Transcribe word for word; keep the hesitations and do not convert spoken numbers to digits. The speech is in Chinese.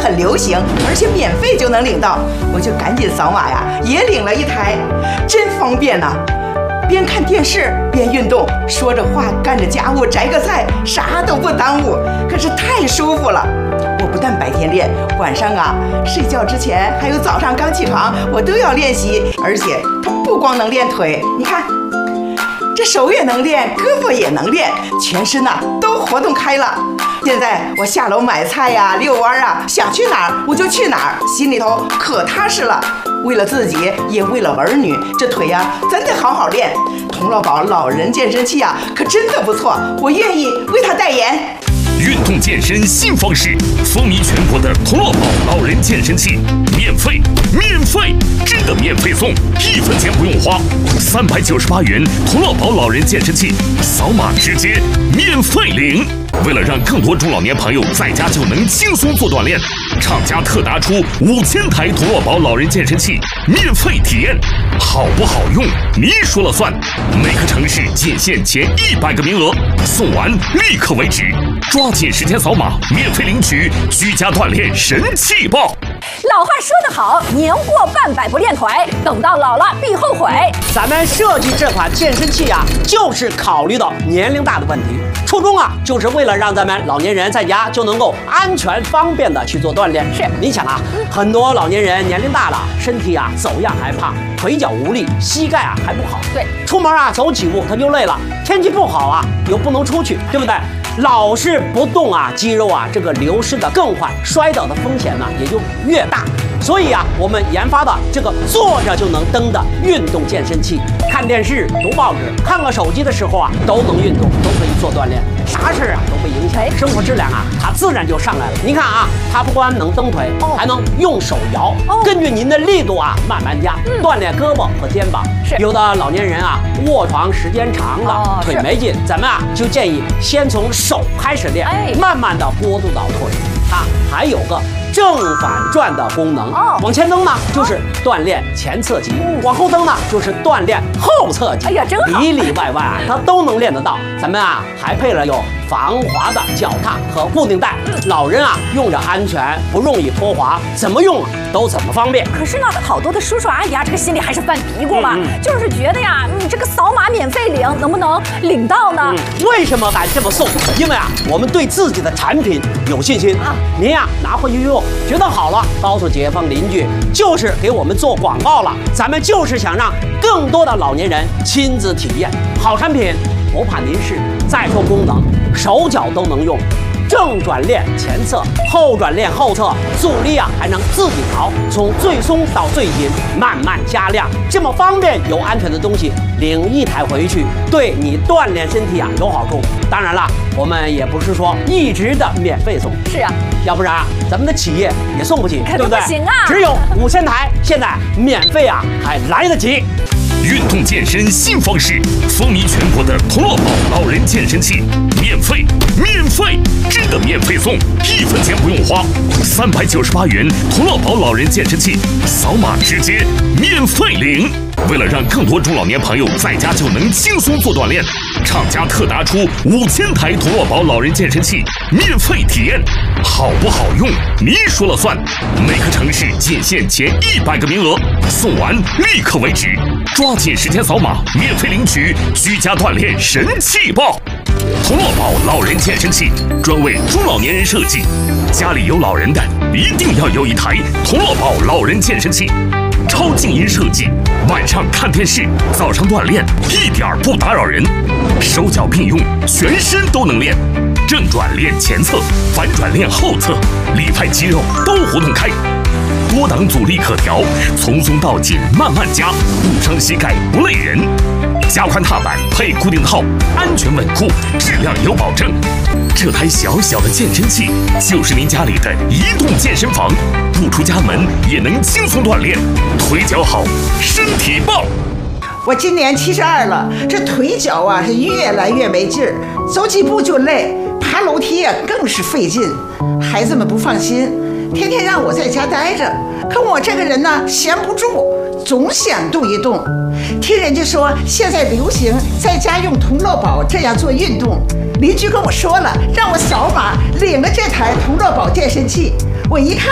很流行，而且免费就能领到，我就赶紧扫码呀，也领了一台，真方便呐、啊！边看电视边运动，说着话干着家务，摘个菜，啥都不耽误，可是太舒服了。我不但白天练，晚上啊睡觉之前还有早上刚起床，我都要练习。而且它不光能练腿，你看这手也能练，胳膊也能练，全身呐、啊、都活动开了。现在我下楼买菜呀、啊、遛弯啊，想去哪儿我就去哪儿，心里头可踏实了。为了自己，也为了儿女，这腿呀、啊、咱得好好练。童乐宝老人健身器啊，可真的不错，我愿意为他代言。 运动健身新方式，风靡全国的童乐宝老人健身器，免费，免费，真的免费送，一分钱不用花，三百九十八元童乐宝老人健身器，扫码直接免费领。为了让更多中老年朋友在家就能轻松做锻炼，厂家特拿出五千台童乐宝老人健身器免费体验，好不好用你说了算。每个城市仅限前一百个名额，送完立刻为止，抓紧时间扫码免费领取居家锻炼神器包。 老话说得好，年过半百不练腿，等到老了必后悔。 咱们设计这款健身器啊，就是考虑到年龄大的问题，初衷啊，就是为了让咱们老年人在家就能够安全方便的去做锻炼。 是， 你想啊，很多老年人年龄大了，身体啊走样还胖，腿脚无力，膝盖啊还不好。 对， 出门啊走几步他就累了，天气不好啊又不能出去，对不对？老是不动啊，肌肉啊这个流失的更快，摔倒的风险呢也就越大。所以啊，我们研发的这个坐着就能蹬的运动健身器，看电视、读报纸、看个手机的时候啊，都能运动，都可以做锻炼，啥事啊都不影响，生活质量啊它自然就上来了。你看啊，它不光能蹬腿， 哦、 还能用手摇，哦、根据您的力度啊慢慢加，嗯、锻炼胳膊和肩膀。 是有的老年人啊卧床时间长了，哦、腿没劲，咱们啊就建议先从手开始练，哎、慢慢的过渡到腿。它还有个正反转的功能，哦、往前蹬呢就是锻炼前侧肌，嗯、往后蹬呢就是锻炼后侧肌。 哎呀，真好！ 里里外外啊，它都能练得到。咱们啊还配了有防滑的脚踏和固定带，嗯、老人啊用着安全，不容易脱滑，怎么用啊都怎么方便。 可是呢，好多的叔叔阿姨啊，这个心里还是犯嘀咕嘛，嗯嗯、就是觉得呀，你这个扫码免费领，能不能领到呢？ 嗯、为什么敢这么送？因为啊，我们对自己的产品有信心啊。您呀拿回去用，觉得好了，告诉街坊邻居，就是给我们做广告了。咱们就是想让更多的老年人亲自体验好产品，不怕您试。再说功能，手脚都能用。正转练前侧，后转练后侧，阻力啊还能自己调，从最松到最紧，慢慢加量，这么方便又安全的东西，领一台回去，对你锻炼身体啊有好处。当然了，我们也不是说一直的免费送， 是啊， 要不然咱们的企业也送不起，对不对？ 不行啊， 只有五千台，现在免费啊还来得及。 运动健身新方式，风靡全国的童乐宝老人健身器，免费，免费，真的免费送，一分钱不用花，三百九十八元童乐宝老人健身器，扫码直接免费领。为了让更多中老年朋友在家就能轻松做锻炼，厂家特拿出五千台童乐宝老人健身器免费体验，好不好用你说了算。每个城市仅限前一百个名额，送完立刻为止，抓紧时间扫码免费领取居家锻炼神器包。童乐宝老人健身器专为中老年人设计，家里有老人的一定要有一台童乐宝老人健身器。超静音设计，晚上看电视，早上锻炼，一点儿不打扰人。手脚并用，全身都能练。正转练前侧，反转练后侧，里外肌肉都活动开。多档阻力可调，从松到紧慢慢加，不伤膝盖不累人。加宽踏板配固定套，安全稳固，质量有保证。这台小小的健身器就是您家里的移动健身房，不出家门也能轻松锻炼，腿脚好，身体棒。 我今年七十二了，这腿脚啊是越来越没劲儿，走几步就累，爬楼梯啊更是费劲。孩子们不放心，天天让我在家待着，可我这个人呢闲不住，总想动一动。听人家说现在流行在家用童乐宝这样做运动，邻居跟我说了，让我扫码领了这台童乐宝健身器。我一看